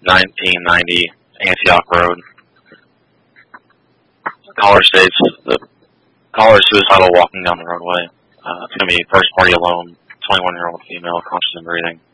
1990 Antioch Road. Caller states the caller is suicidal walking down the roadway. It's going to be first party alone, 21-year-old female, conscious and breathing.